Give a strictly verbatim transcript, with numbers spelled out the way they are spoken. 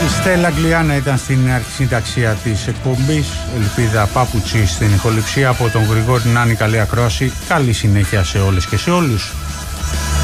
Η Στέλλα Γκλιάνα ήταν στην αρχισυνταξία της εκπομπής. Ελπίδα Πάπουτσι στην ηχοληψία, από τον Γρηγόρη Νάνη. Καλή ακρόαση. Καλή συνέχεια σε όλες και σε όλους.